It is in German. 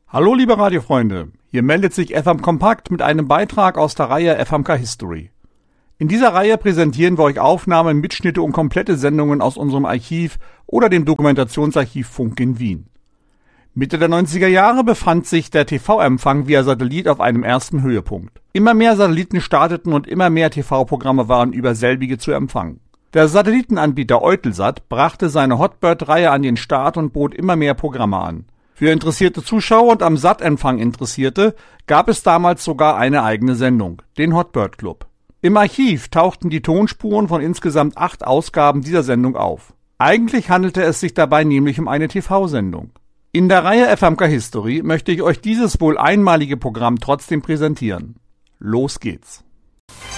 Hallo liebe Radiofreunde, hier meldet sich FM Kompakt mit einem Beitrag aus der Reihe FMK History. In dieser Reihe präsentieren wir euch Aufnahmen, Mitschnitte und komplette Sendungen aus unserem Archiv oder dem Dokumentationsarchiv Funk in Wien. Mitte der 90er Jahre befand sich der TV-Empfang via Satellit auf einem ersten Höhepunkt. Immer mehr Satelliten starteten und immer mehr TV-Programme waren über selbige zu empfangen. Der Satellitenanbieter Eutelsat brachte seine Hotbird-Reihe an den Start und bot immer mehr Programme an. Für interessierte Zuschauer und am Sat-Empfang Interessierte gab es damals sogar eine eigene Sendung, den Hotbird Club. Im Archiv tauchten die Tonspuren von insgesamt 8 Ausgaben dieser Sendung auf. Eigentlich handelte es sich dabei nämlich um eine TV-Sendung. In der Reihe FMK History möchte ich euch dieses wohl einmalige Programm trotzdem präsentieren. Los geht's!